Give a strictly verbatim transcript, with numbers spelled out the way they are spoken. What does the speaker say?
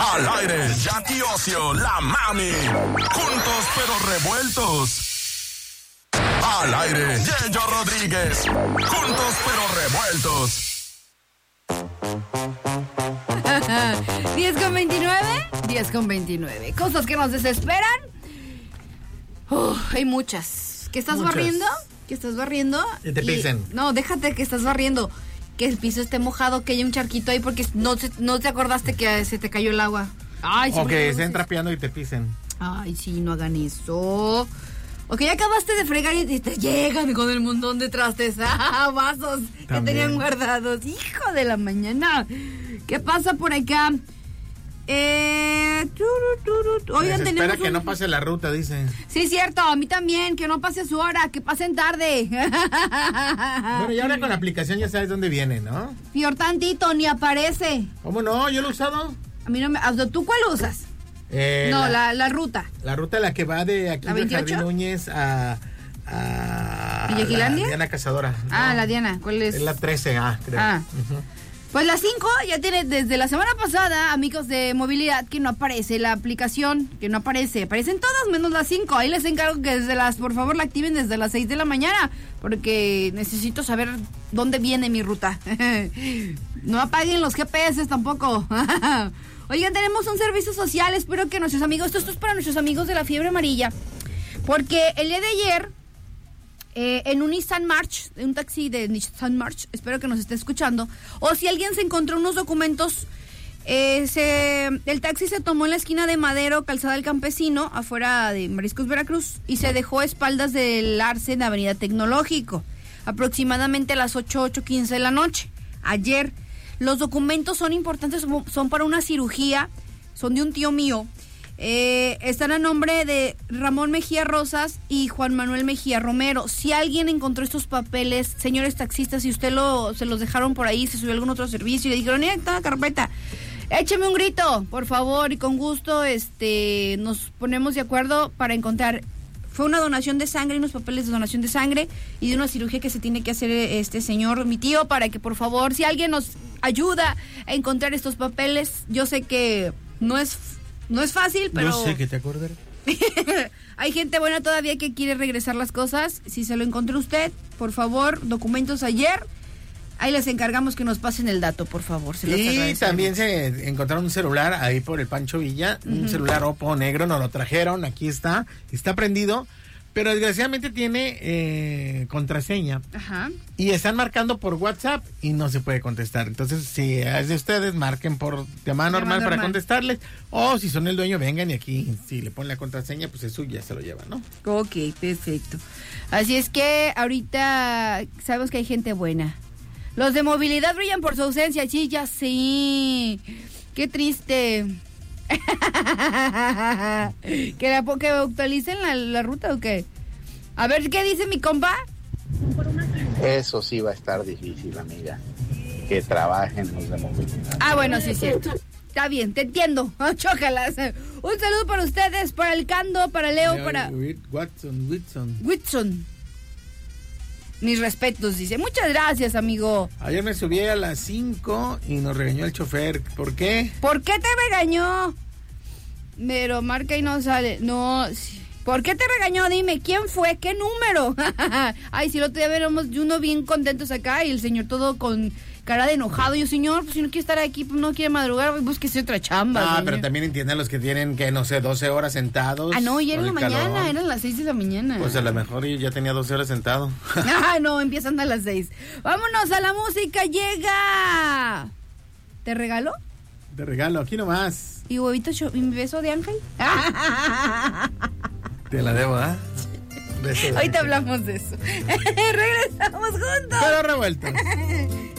Al aire, Jackie Ocio, la mami. Juntos pero revueltos. Al aire, Yello Rodríguez. Juntos pero revueltos. diez con veintinueve, diez con veintinueve. Cosas que nos desesperan. Uh, hay muchas. ¿Qué estás muchas. barriendo? ¿Qué estás barriendo? Que te pisen. Y, no, déjate que estás barriendo. Que el piso esté mojado, que haya un charquito ahí porque no, se, no te acordaste que se te cayó el agua. Ay, o que estén trapeando y te pisen. Ay, sí, no hagan eso. O que ya acabaste de fregar y te llegan con el montón de trastes, ah, vasos También. que tenían guardados. Hijo de la mañana. ¿Qué pasa por acá? Eh, turu, turu. Oigan, tenemos espera un... que no pase la ruta, dicen. Sí, cierto, a mí también, que no pase su hora, que pasen tarde. Bueno, y ahora con la aplicación ya sabes dónde viene, ¿no? Peor tantito, ni aparece. ¿Cómo no? ¿Yo lo he usado? A mí no me... ¿Tú cuál usas? Eh, no, la, la, la ruta. La ruta la que va de aquí de Jardín Núñez a... a ¿Villaquilandia? La Diana Cazadora. Ah, no, la Diana, ¿cuál es? Es la trece A, creo. Ah. Uh-huh. Pues la cinco ya tiene desde la semana pasada, amigos de movilidad, que no aparece la aplicación, que no aparece. Aparecen todas menos la cinco. Ahí les encargo que desde las, por favor, la activen desde las seis de la mañana, porque necesito saber dónde viene mi ruta. No apaguen los G P S tampoco. Oigan, tenemos un servicio social, espero que nuestros amigos, esto, esto es para nuestros amigos de la fiebre amarilla, porque el día de ayer, eh, en un Nissan March, un taxi de Nissan March, espero que nos esté escuchando, o si alguien se encontró unos documentos, eh, se, el taxi se tomó en la esquina de Madero, Calzada del Campesino, afuera de Mariscos, Veracruz, y se dejó a espaldas del Arce en Avenida Tecnológico, aproximadamente a las ocho, ocho quince de la noche, ayer. Los documentos son importantes, son para una cirugía, son de un tío mío. Eh, están a nombre de Ramón Mejía Rosas y Juan Manuel Mejía Romero. Si alguien encontró estos papeles, señores taxistas, si usted lo, se los dejaron por ahí, se subió a algún otro servicio y le dijeron, mira, está la carpeta, écheme un grito, por favor, y con gusto este, nos ponemos de acuerdo para encontrar. Fue una donación de sangre, unos papeles de donación de sangre y de una cirugía que se tiene que hacer este señor, mi tío, para que por favor, si alguien nos ayuda a encontrar estos papeles, yo sé que no es no es fácil, pero... Yo sé que te acordaré. Hay gente buena todavía que quiere regresar las cosas. Si se lo encontró usted, por favor, documentos ayer. Ahí les encargamos que nos pasen el dato, por favor. Se y también se encontraron un celular ahí por el Pancho Villa, uh-huh. un celular Oppo negro, nos lo trajeron, aquí está, está prendido, pero desgraciadamente tiene eh, contraseña. Ajá. Y están marcando por WhatsApp y no se puede contestar. Entonces, si es de ustedes, marquen por llamada normal, normal para contestarles, o si son el dueño, vengan y aquí, si le ponen la contraseña, pues es suya, se lo llevan, ¿no? Ok, perfecto. Así es que ahorita sabemos que hay gente buena. Los de movilidad brillan por su ausencia, sí, ya sí. Qué triste. ¿Que, la, que actualicen la, la ruta o qué? A ver, ¿qué dice mi compa? Eso sí va a estar difícil, amiga. Que trabajen los de movilidad. Ah, bueno, sí es cierto. Está bien, te entiendo. Chócalas. Un saludo para ustedes, para el Cando, para Leo, Leo para... Watson, Whitson. Whitson. Mis respetos, dice. Muchas gracias, amigo. Ayer me subí a las cinco y nos regañó el chofer. ¿Por qué? ¿Por qué te regañó? Pero marca y no sale. No. ¿Por qué te regañó? Dime, ¿quién fue? ¿Qué número? Ay, si el otro día veremos uno bien contentos acá y el señor todo con cara de enojado. Y yo, señor, pues si no quiere estar aquí, pues no quiere madrugar, pues búsquese otra chamba. Ah, señor. Pero también entienden los que tienen, que no sé, doce horas sentados. Ah, no, ya era en la mañana, calor. Eran las seis de la mañana. Pues a lo mejor yo ya tenía doce horas sentado. Ah, no, empiezan a las seis. Vámonos a la música, llega. ¿Te regalo? Te regalo, aquí nomás. ¿Y huevito, y mi beso de ángel? Te la debo, ¿ah? ¿eh? Ahorita hablamos de eso. Regresamos juntos. Pero revueltos.